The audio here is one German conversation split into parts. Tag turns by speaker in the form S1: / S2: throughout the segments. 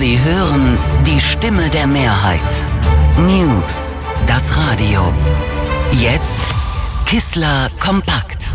S1: Sie hören die Stimme der Mehrheit. News, das Radio. Jetzt Kissler kompakt.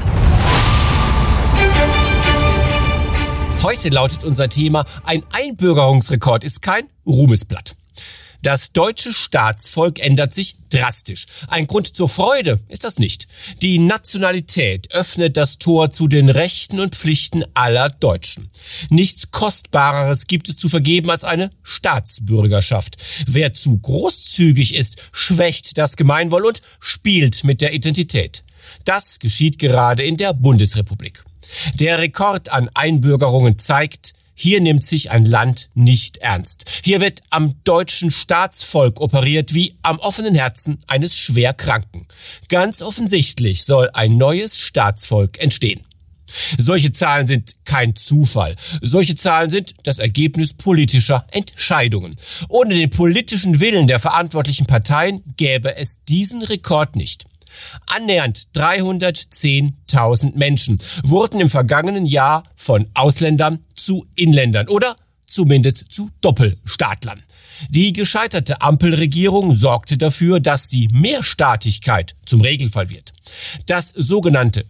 S2: Heute lautet unser Thema: Ein Einbürgerungsrekord ist kein Ruhmesblatt. Das deutsche Staatsvolk ändert sich drastisch. Ein Grund zur Freude ist das nicht. Die Nationalität öffnet das Tor zu den Rechten und Pflichten aller Deutschen. Nichts Kostbareres gibt es zu vergeben als eine Staatsbürgerschaft. Wer zu großzügig ist, schwächt das Gemeinwohl und spielt mit der Identität. Das geschieht gerade in der Bundesrepublik. Der Rekord an Einbürgerungen zeigt: Hier nimmt sich ein Land nicht ernst. Hier wird am deutschen Staatsvolk operiert wie am offenen Herzen eines Schwerkranken. Ganz offensichtlich soll ein neues Staatsvolk entstehen. Solche Zahlen sind kein Zufall. Solche Zahlen sind das Ergebnis politischer Entscheidungen. Ohne den politischen Willen der verantwortlichen Parteien gäbe es diesen Rekord nicht. Annähernd 310.000 Menschen wurden im vergangenen Jahr von Ausländern zu Inländern oder zumindest zu Doppelstaatlern. Die gescheiterte Ampelregierung sorgte dafür, dass die Mehrstaatigkeit zum Regelfall wird. Das sogenannte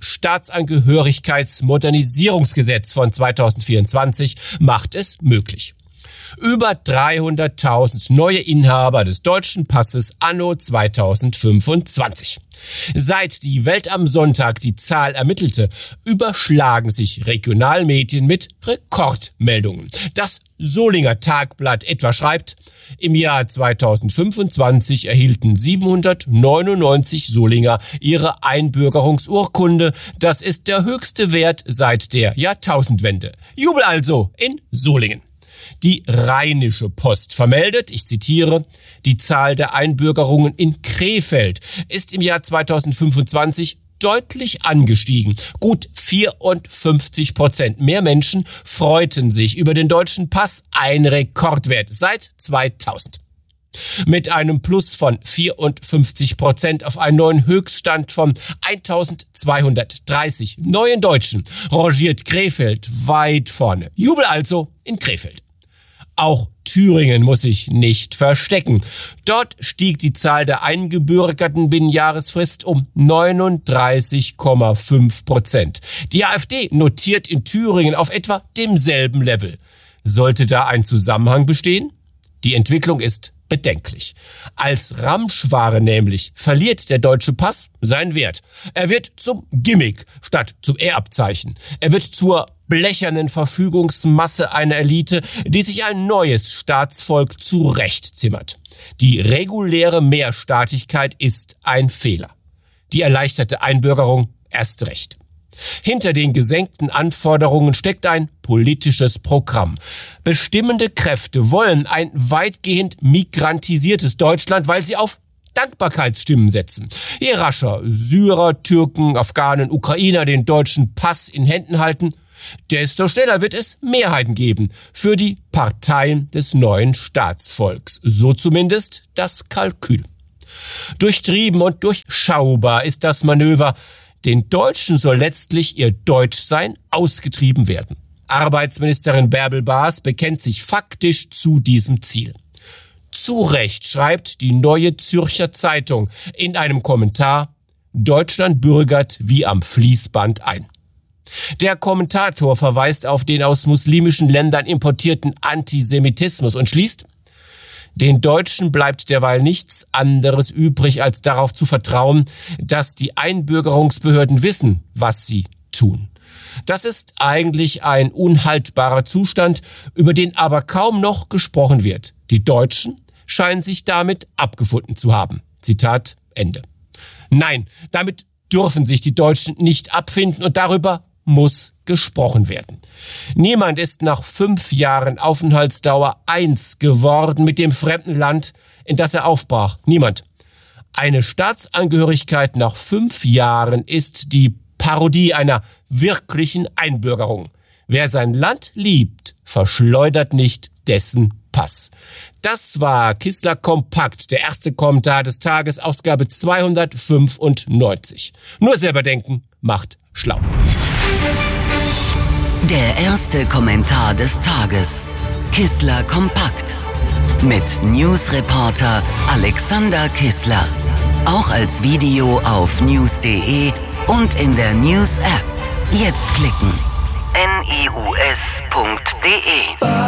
S2: Staatsangehörigkeitsmodernisierungsgesetz von 2024 macht es möglich. Über 300.000 neue Inhaber des deutschen Passes anno 2025. Seit die Welt am Sonntag die Zahl ermittelte, überschlagen sich Regionalmedien mit Rekordmeldungen. Das Solinger Tagblatt etwa schreibt: Im Jahr 2025 erhielten 799 Solinger ihre Einbürgerungsurkunde. Das ist der höchste Wert seit der Jahrtausendwende. Jubel also in Solingen. Die Rheinische Post vermeldet, ich zitiere: Die Zahl der Einbürgerungen in Krefeld ist im Jahr 2025 deutlich angestiegen. Gut 54% mehr Menschen freuten sich über den deutschen Pass, ein Rekordwert seit 2000. Mit einem Plus von 54% auf einen neuen Höchststand von 1230 neuen Deutschen rangiert Krefeld weit vorne. Jubel also in Krefeld. Auch Thüringen muss sich nicht verstecken. Dort stieg die Zahl der eingebürgerten binnen Jahresfrist um 39,5%. Die AfD notiert in Thüringen auf etwa demselben Level. Sollte da ein Zusammenhang bestehen? Die Entwicklung ist bedenklich. Als Ramschware nämlich verliert der deutsche Pass seinen Wert. Er wird zum Gimmick statt zum Ehrabzeichen. Er wird zur blechernen Verfügungsmasse einer Elite, die sich ein neues Staatsvolk zurechtzimmert. Die reguläre Mehrstaatigkeit ist ein Fehler. Die erleichterte Einbürgerung erst recht. Hinter den gesenkten Anforderungen steckt ein politisches Programm. Bestimmende Kräfte wollen ein weitgehend migrantisiertes Deutschland, weil sie auf Dankbarkeitsstimmen setzen. Je rascher Syrer, Türken, Afghanen, Ukrainer den deutschen Pass in Händen halten, desto schneller wird es Mehrheiten geben für die Parteien des neuen Staatsvolks. So zumindest das Kalkül. Durchtrieben und durchschaubar ist das Manöver. Den Deutschen soll letztlich ihr Deutschsein ausgetrieben werden. Arbeitsministerin Bärbel Baas bekennt sich faktisch zu diesem Ziel. Zu Recht schreibt die Neue Zürcher Zeitung in einem Kommentar: Deutschland bürgert wie am Fließband ein. Der Kommentator verweist auf den aus muslimischen Ländern importierten Antisemitismus und schließt: Den Deutschen bleibt derweil nichts anderes übrig, als darauf zu vertrauen, dass die Einbürgerungsbehörden wissen, was sie tun. Das ist eigentlich ein unhaltbarer Zustand, über den aber kaum noch gesprochen wird. Die Deutschen scheinen sich damit abgefunden zu haben. Zitat Ende. Nein, damit dürfen sich die Deutschen nicht abfinden und darüber muss gesprochen werden. Niemand ist nach 5 Jahren Aufenthaltsdauer eins geworden mit dem fremden Land, in das er aufbrach. Niemand. Eine Staatsangehörigkeit nach 5 Jahren ist die Parodie einer wirklichen Einbürgerung. Wer sein Land liebt, verschleudert nicht dessen Pass. Das war Kissler kompakt, der erste Kommentar des Tages, Ausgabe 295. Nur selber denken macht schlau.
S1: Der erste Kommentar des Tages. Kissler Kompakt mit Newsreporter Alexander Kissler. Auch als Video auf news.de und in der News-App. Jetzt klicken. news.de